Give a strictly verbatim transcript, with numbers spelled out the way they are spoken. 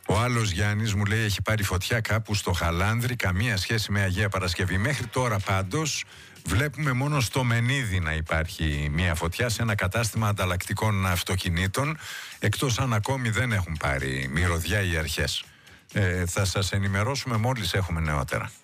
Ο άλλος Γιάννης μου λέει έχει πάρει φωτιά κάπου στο Χαλάνδρι, καμία σχέση με Αγία Παρασκευή. Μέχρι τώρα πάντως βλέπουμε μόνο στο Μενίδη να υπάρχει μια φωτιά σε ένα κατάστημα ανταλλακτικών αυτοκινήτων, εκτός αν ακόμη δεν έχουν πάρει μυρωδιά οι αρχές. Ε, θα σας ενημερώσουμε μόλις έχουμε νεότερα.